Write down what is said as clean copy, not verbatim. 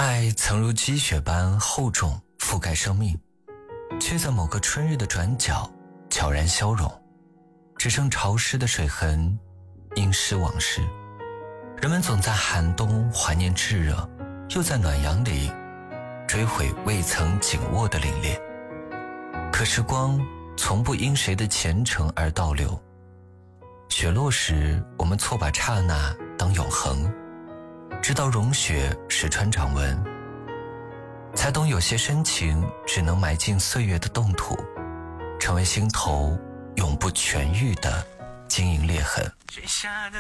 爱曾如积雪般厚重覆盖生命，却在某个春日的转角悄然消融，只剩潮湿的水痕，阴湿往事。人们总在寒冬怀念炙热，又在暖阳里追悔未曾紧握的凛冽。可时光从不因谁的虔诚而倒流，雪落时我们错把刹那当永恒，直到融雪石穿掌纹，才懂有些深情只能埋进岁月的冻土，成为心头永不痊愈的晶莹裂痕。